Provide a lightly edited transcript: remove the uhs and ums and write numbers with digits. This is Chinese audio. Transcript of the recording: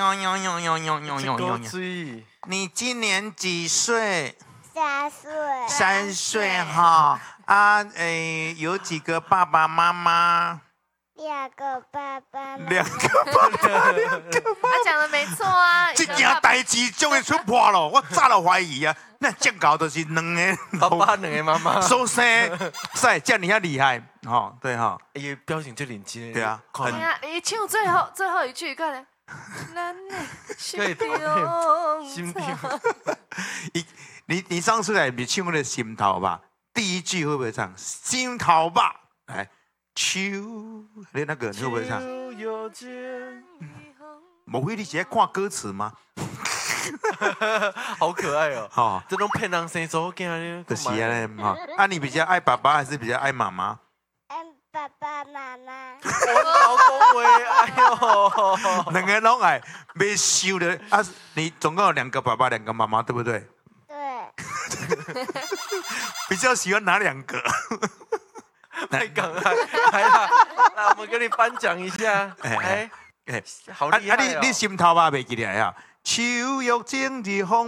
你今年几岁 3岁。 3岁哈啊，有几个爸爸妈妈 2个爸爸妈妈。 ？2个爸爸，2个妈妈。 他讲的没错啊。 这件代志终于出破了，我早就怀疑啊，那这搞的是2个爸爸2个妈妈， 收生，是这样你还厉害，哈，对哈， 伊表情最认真。 对啊， 哎呀，你唱最后一句，快点。咱的心中你上次来没唱那个心头吧？第一句会不会唱心头吧？来，秋，你那个你会不会唱？莫非你是在看歌词吗？ 好可爱哦！ 哈， 这种骗人生手囝就是啊，哈。啊，你比较爱爸爸还是比较爱妈妈？ 爸爸妈妈。 我老公喂，哎呦 ，2个拢爱，没收的啊！你总共有2个爸爸，2个妈妈，对不对？ 对。 比较喜欢哪2个？ 太可爱了！来，我们给你颁奖一下。好厉害哦！ 你心头吧，袂记来啊？秋月正日风。